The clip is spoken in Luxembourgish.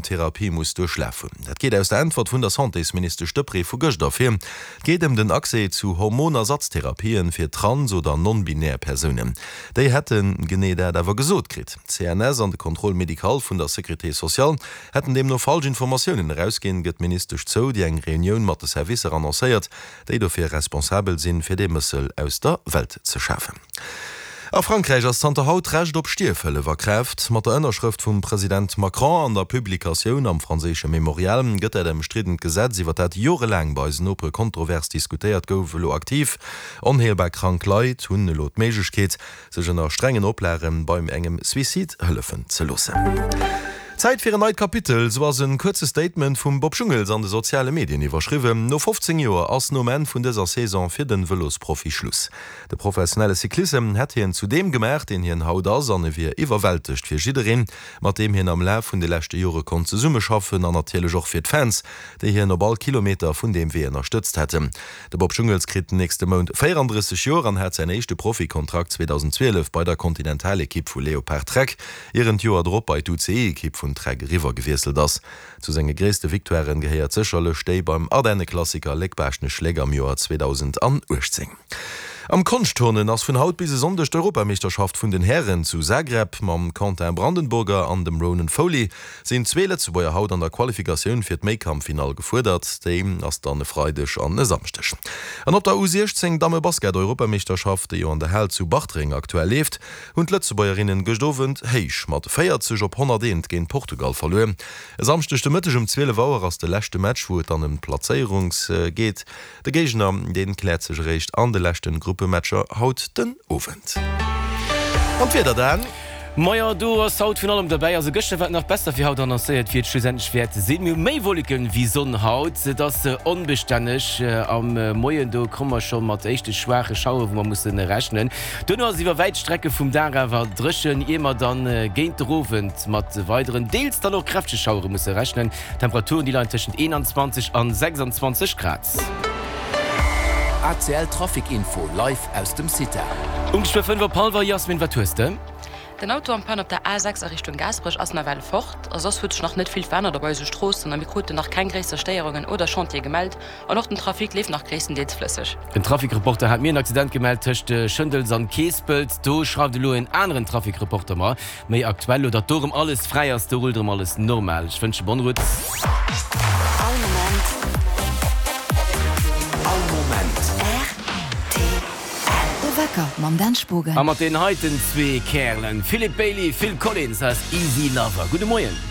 Chemotherapie muss durchschlafen. Das geht aus der Antwort von der Santéminister Stöpri vu Gösch dafür. Geht den Accès zu Hormonersatztherapien für trans- oder non-binär Personen. Die hätten gene der dawer gesot krit. CNS an de Kontrollmedikal vun der Securité Sozial hätten dem noch falsche Informationen herausgehen, gëtt ministerisch zo, die eng Reunion mat de Service annoncéiert, déi dofir responsabel sinn fir de Mëssel aus der Welt zu schaffen. A Frankreich as Santa Haut recht op Stierfëlle warkräft, mat der Ënnerschrift vum Präsident Macron an der Publikaoun am franzésche Memorial gëtt dem stridend Gesetz iwwer dat joreläng bei se opre kontrovers diskutiert gouflo aktiv, onheelbar krank Leiit hunn lot Meigkeet sech ennner strengen Oplären beim engem Suizid hëllefen ze losse. Zeit für ein neues Kapitel, so war ein kurzes Statement von Bob Schungels an de soziale Medien überschrieben. No 15 Jahre als Moment von dieser Saison für den Velos-Profi Schluss. Der professionelle Cyklism hat hier zu dem gemerkt, den hier haut da sonne wie überwältigt für jiederin, mit dem hier am Lauf von den letzten Jahren konnte Summe schaffen, an natürlich auch für die Fans, die hier noch bald Kilometer von dem wir unterstützt hätten. Der Bob Schungels kriegt nächsten Monat 34 Jahre und hat seinen ersten Profikontrakt 2012 bei der Kontinental-Equipe von Leopard Trek, ihren Jahr drauf bei der UCI-Equipe von Trek River gewieselt das. Zu seine größten Viktoirien gehört sicherlich steh beim Ardennen-Klassiker Leckbärschne Schläger im Jahr 2018. Am Kunstturnen ass vun Haut bis sondercht Europameisterschaft vun den Herren zu Zagreb, mam Quentin Brandenburger an dem Ronan Foley sinn zwee letzebauer Haut an der Qualifikationun fir d Meikampffinal gefordert, deem ass dann Freidech an Samstech. An op der U16 Dame Basket Europameisterschaft, déi jo an der Hell zu Bachtring aktuell lebt, und Letzebäuerinnen gestovent héich mat 40 op 100 géint Portugal verloren. Samstechte Mëtteg 12 Wauer ass de lächte Match, wo et an den Platzéierungs geht. De Gegner den kläert sech recht an de lächten Gruppe Matcher haut den Ofent. Und wieder dann? Meier, du hast haut von allem dabei, also gestern wird noch besser für haut annonciert, wird schlussendlich wert sehen wir mehr Wolken wie Sonnenhaut, das unbeständig am Morgen, da kommen wir schon mit echte schwache Schauer, wo man muss rechnen. Dann hast du über Weitstrecke vom Dara war drischen immer dann geht Rovend mit weiteren Deals dann noch kräftige Schauer muss rechnen. Temperaturen die liegen zwischen 21 und 26 Grad. ACL Traffic-Info live aus dem City. Ungefähr 5 Palver, Jasmin, was tust du? Den Auto am Pan op der A6 Richtung Gasbrich ass Well fort. Sos huet noch net viel ferner dabei se Strossen an Mikrote nach kein gräser Steierungen oder Chantier gemeldt. An noch den Trafik lief nach Gräessen deetsflüssig. Den Trafikreporter hat mir einen Accident gemeldet töchte Schëndels an Keespelt. Do schreibt lo en anderen Trafikreporter mal. Mei aktuell oder darum alles frei as du um alles normal. Ich wünsche bon Rut. Mam Danspurgen. Am den heiten zwee Kerlen. Philip Bailey, Phil Collins als Easy Lover. Gute Morgen.